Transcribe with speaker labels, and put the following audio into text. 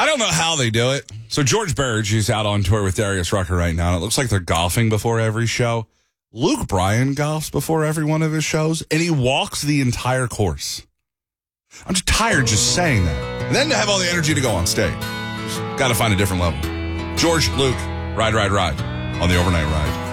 Speaker 1: I don't know how they do it. So George Burge, he's out on tour with Darius Rucker right now, and it looks like they're golfing before every show. Luke Bryan golfs before every one of his shows, and he walks the entire course. I'm just tired just saying that. And then to have all the energy to go on stage. Just got to find a different level. George, Luke, ride on the Overnight Ride.